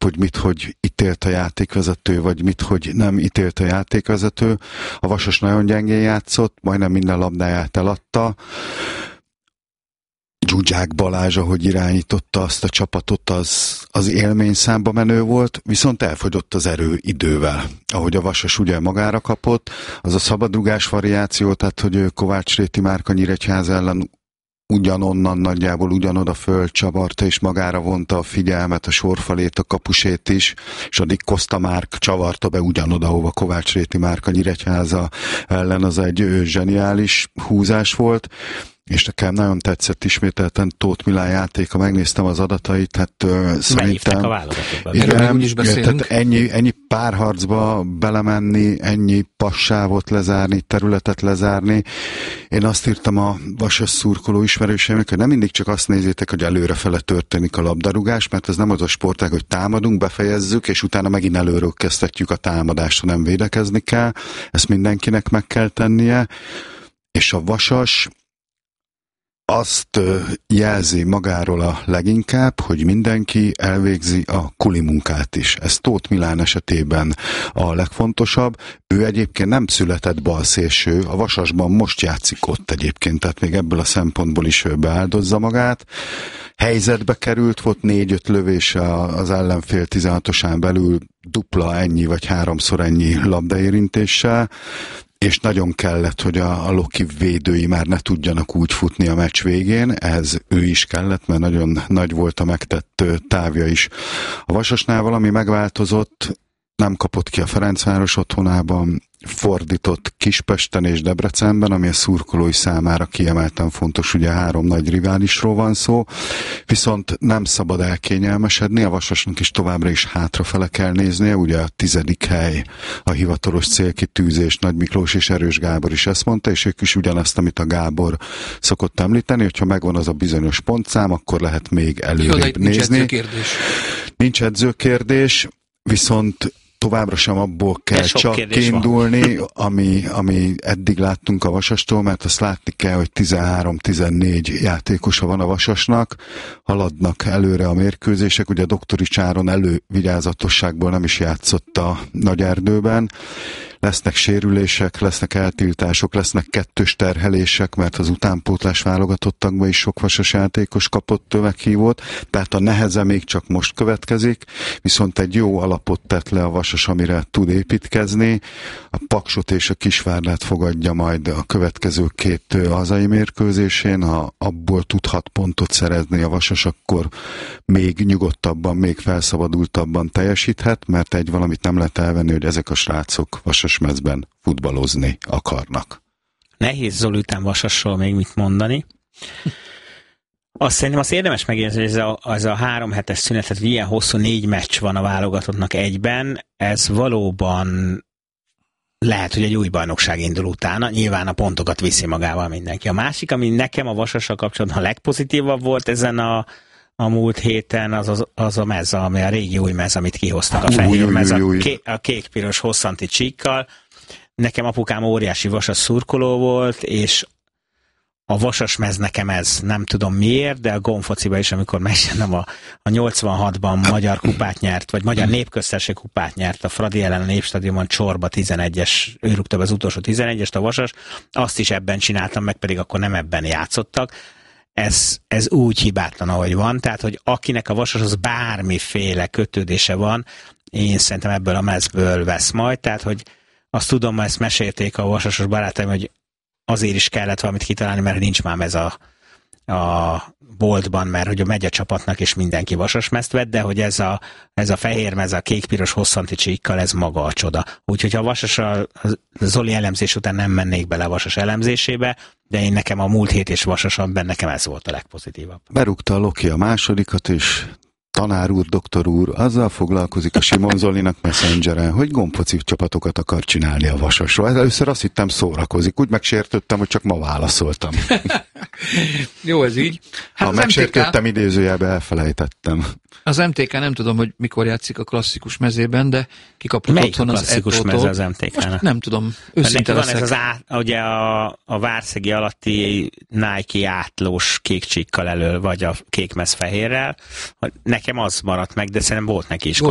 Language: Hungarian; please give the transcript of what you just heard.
hogy mit, hogy ítélt a játékvezető, vagy mit, hogy nem ítélt a játékvezető. A Vasas nagyon gyengén játszott, majdnem minden labdáját eladta. Zsuzsák Balázs, ahogy irányította azt a csapatot, az élmény számba menő volt, viszont elfogyott az erő idővel. Ahogy a Vasas ugye magára kapott, az a szabadrugás variáció, tehát hogy Kovács Réti Márka Nyíregyháza ellen ugyanonnan nagyjából ugyanoda fölcsavarta, és magára vonta a figyelmet, a sorfalét, a kapusét is, és addig Koszta Márk csavarta be ugyanoda, ahova Kovács Réti Márka Nyíregyháza ellen, az egy zseniális húzás volt. És nekem nagyon tetszett ismételten Tóth Milán játéka, megnéztem az adatait, hát szerintem... a válogatottban. Igen, tehát ennyi párharcba belemenni, ennyi passávot lezárni, területet lezárni. Én azt írtam a Vasas szurkoló ismerőseimnek, hogy nem mindig csak azt nézzétek, hogy előrefele történik a labdarúgás, mert ez nem az a sportág, hogy támadunk, befejezzük, és utána megint előről kezdhetjük a támadást, ha nem védekezni kell. Ezt mindenkinek meg kell tennie. És a Vasas azt jelzi magáról a leginkább, hogy mindenki elvégzi a kuli munkát is. Ez Tóth Milán esetében a legfontosabb. Ő egyébként nem született balszélső, a Vasasban most játszik ott egyébként, tehát még ebből a szempontból is beáldozza magát. Helyzetbe került, volt 4-5 lövése az ellenfél 16-osán belül, dupla ennyi vagy 3-szor ennyi labdaérintéssel, és nagyon kellett, hogy a Loki védői már ne tudjanak úgy futni a meccs végén, ehhez ő is kellett, mert nagyon nagy volt a megtett távja is. A Vasasnál valami megváltozott, nem kapott ki a Ferencváros otthonában, fordított Kispesten és Debrecenben, ami a szurkolói számára kiemelten fontos, ugye 3 nagy riválisról van szó, viszont nem szabad elkényelmesedni, a Vasasnak is továbbra is hátrafele kell néznie, ugye a 10. hely a hivatalos célkitűzés, Nagy Miklós és Erős Gábor is ezt mondta, és ők is ugyanazt, amit a Gábor szokott említeni, hogyha megvan az a bizonyos pontszám, akkor lehet még előrébb nézni. Nincs edzőkérdés, viszont továbbra sem abból kell csak kiindulni, ami eddig láttunk a Vasastól, mert azt látni kell, hogy 13-14 játékosa van a Vasasnak, haladnak előre a mérkőzések, ugye a Doktorics Áron elővigyázatosságból nem is játszott a Nagyerdőben, lesznek sérülések, lesznek eltiltások, lesznek kettős terhelések, mert az utánpótlás válogatottakban is sok Vasas játékos kapott meghívót, tehát a neheze még csak most következik, viszont egy jó alapot tett le a Vasas, amire tud építkezni. A Paksot és a Kisvárdát fogadja majd a következő 2 hazai mérkőzésén, ha abból tud 6 pontot szerezni a Vasas, akkor még nyugodtabban, még felszabadultabban teljesíthet, mert egy valamit nem lehet elvenni, hogy ezek a srácok Vasas mezben futballozni akarnak. Nehéz Zoli után Vasasról még mit mondani. Szerintem azt érdemes megérzni, hogy ez a 3 hetes szünet, tehát ilyen hosszú 4 meccs van a válogatottnak egyben, ez valóban lehet, hogy egy új bajnokság indul utána, nyilván a pontokat viszi magával mindenki. A másik, ami nekem a Vasassal kapcsolatban a legpozitívabb volt ezen a múlt héten, az a mez, ami a régi új mez, amit kihoztak, a fehér mez, a kék-piros hosszanti csíkkal. Nekem apukám óriási Vasas szurkoló volt, és a Vasas mez nekem ez, nem tudom miért, de a gomfociban is, amikor megcsinálom a 86-ban magyar kupát nyert, vagy magyar népköztársaság kupát nyert a Fradi ellen a Népstadionban Csorba 11-es, ő rúgta be az utolsó 11-est a Vasas, azt is ebben csináltam, meg pedig akkor nem ebben játszottak. Ez úgy hibátlan, ahogy van, tehát, hogy akinek a Vasashoz bármiféle kötődése van, én szerintem ebből a mezből vesz majd, tehát, hogy azt tudom, ezt mesélték a vasasos barátaim, hogy azért is kellett valamit kitalálni, mert nincs már mez a boltban, mert hogy a megye csapatnak és mindenki vasas mezt vett, de hogy ez a fehér mez a kék-piros hosszanti csíkkal, ez maga a csoda. Úgyhogy a Vasassal, Zoli elemzés után nem mennék bele a Vasas elemzésébe, de én nekem a múlt hét és Vasasamban nekem ez volt a legpozitívabb. Berúgta a Loki a másodikat, és tanár úr, doktor úr, azzal foglalkozik a Simon Zolinak Messengeren, hogy gombfoci csapatokat akar csinálni a Vasasról. Először azt hittem szórakozik, úgy megsértődtem, hogy csak ma válaszoltam. Jó, ez így. Hát ha megsértődtem, idézőjelbe elfelejtettem. Az MTK nem tudom, hogy mikor játszik a klasszikus mezében, de kikapott otthon az klasszikus meze az MTK-nak? Nem tudom. Őszinte van ez ugye a Várszegi alatti Nike átlós kék csíkkal elől, vagy a kék mez fehérrel. Nekem az maradt meg, de szerintem volt neki is